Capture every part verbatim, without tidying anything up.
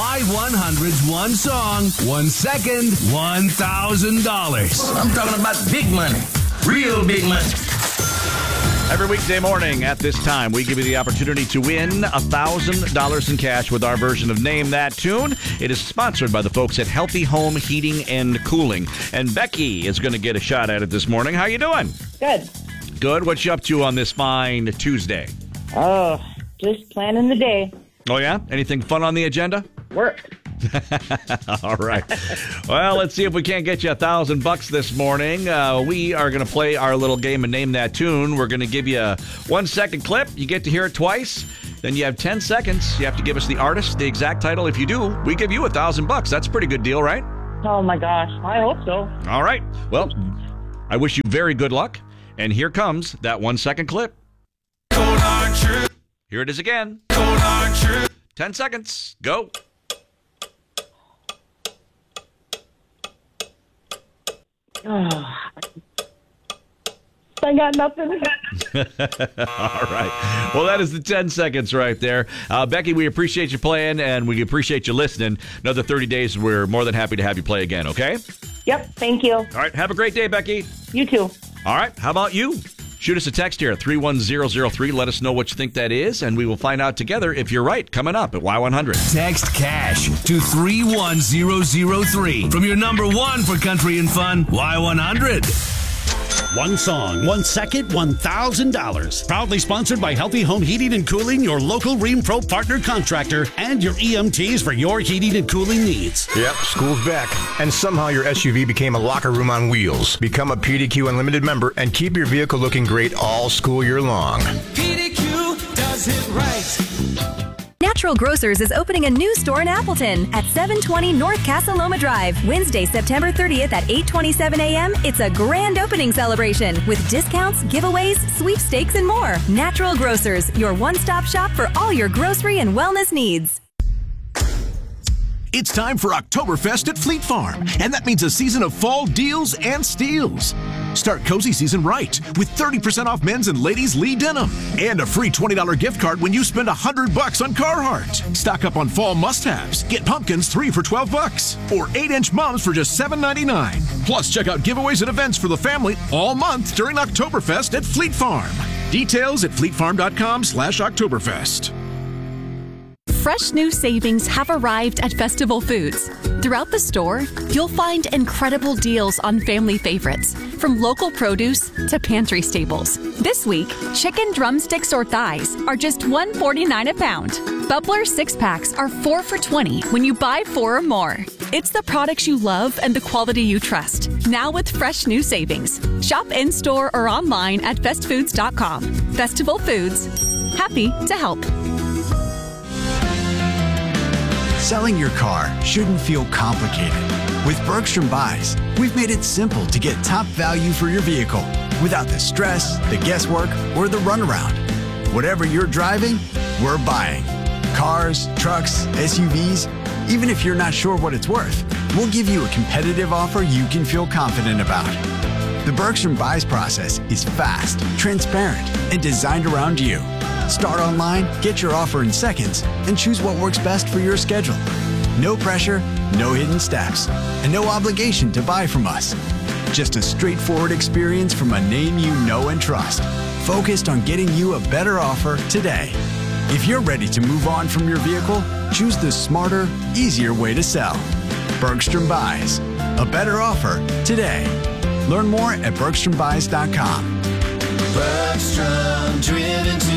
Y one hundred's one song, one second, one thousand dollars. I'm talking about big money. Real big money. Every weekday morning at this time, we give you the opportunity to win one thousand dollars in cash with our version of Name That Tune. It is sponsored by the folks at Healthy Home Heating and Cooling. And Becky is going to get a shot at it this morning. How you doing? Good. Good. What you up to on this fine Tuesday? Oh, just planning the day. Oh, yeah? Anything fun on the agenda? Work. All right. Well, let's see if we can't get you a thousand bucks this morning. Uh, we are going to play our little game and Name That Tune. We're going to give you a one second clip. You get to hear it twice. Then you have ten seconds. You have to give us the artist, the exact title. If you do, we give you a thousand bucks. That's a pretty good deal, right? Oh my gosh. I hope so. All right. Well, I wish you very good luck. And here comes that one second clip. Cold hard truth. Here it is again. Cold hard truth. Ten seconds. Go. Oh, I got nothing. All right. Well, that is the ten seconds right there. Uh, Becky, we appreciate you playing, and we appreciate you listening. Another thirty days, we're more than happy to have you play again, okay? Yep, thank you. All right. Have a great day, Becky. You too. All right. How about you? Shoot us a text here at three one zero zero three. Let us know what you think that is, and we will find out together if you're right coming up at Y one hundred. Text cash to three one zero zero three from your number one for country and fun, Y one hundred. One song, one second, one thousand dollars. Proudly sponsored by Healthy Home Heating and Cooling, your local Ream Pro partner contractor, and your E M Ts for your heating and cooling needs. Yep, school's back. And somehow your S U V became a locker room on wheels. Become a P D Q Unlimited member and keep your vehicle looking great all school year long. P D Q does it right. Natural Grocers is opening a new store in Appleton at seven twenty North Casa Loma Drive. Wednesday, September thirtieth at eight twenty-seven a.m. It's a grand opening celebration with discounts, giveaways, sweepstakes, and more. Natural Grocers, your one-stop shop for all your grocery and wellness needs. It's time for Oktoberfest at Fleet Farm, and that means a season of fall deals and steals. Start cozy season right with thirty percent off men's and ladies' Lee denim and a free twenty dollars gift card when you spend one hundred bucks on Carhartt. Stock up on fall must-haves. Get pumpkins three for twelve bucks or eight inch mums for just seven ninety-nine. Plus, check out giveaways and events for the family all month during Oktoberfest at Fleet Farm. Details at fleetfarm.com slash Oktoberfest. Fresh new savings have arrived at Festival Foods. Throughout the store, you'll find incredible deals on family favorites, from local produce to pantry staples. This week, chicken drumsticks or thighs are just one forty-nine a pound. Bubbler six-packs are four for twenty when you buy four or more. It's the products you love and the quality you trust, now with fresh new savings. Shop in-store or online at fest foods dot com. Festival Foods. Happy to help. Selling your car shouldn't feel complicated. With Bergstrom Buys, we've made it simple to get top value for your vehicle without the stress, the guesswork, or the runaround. Whatever you're driving, we're buying. Cars, trucks, S U Vs, even if you're not sure what it's worth, we'll give you a competitive offer you can feel confident about. The Bergstrom Buys process is fast, transparent, and designed around you. Start online, get your offer in seconds, and choose what works best for your schedule. No pressure, no hidden steps, and no obligation to buy from us. Just a straightforward experience from a name you know and trust, focused on getting you a better offer today. If you're ready to move on from your vehicle, choose the smarter, easier way to sell. Bergstrom Buys. A better offer today. Learn more at bergstrom buys dot com. Bergstrom, driven to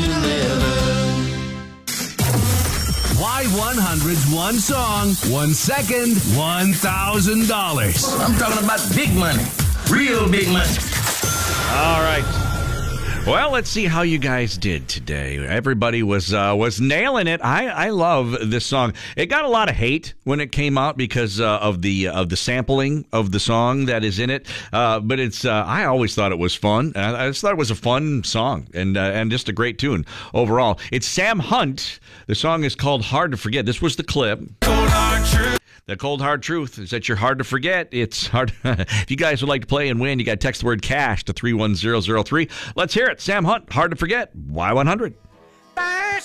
Y one hundred's one song, one second, one thousand dollars. I'm talking about big money. Real big money. All right. Well, let's see how you guys did today. Everybody was uh, was nailing it. I, I love this song. It got a lot of hate when it came out because uh, of the of the sampling of the song that is in it. Uh, but it's uh, I always thought it was fun. I just thought it was a fun song and uh, and just a great tune overall. It's Sam Hunt. The song is called Hard to Forget. This was the clip. Cold hard truth. The cold hard truth is that you're hard to forget. It's hard. If you guys would like to play and win, you got to text the word cash to three one zero zero three. Let's hear it. Sam Hunt, Hard to Forget, Y one hundred.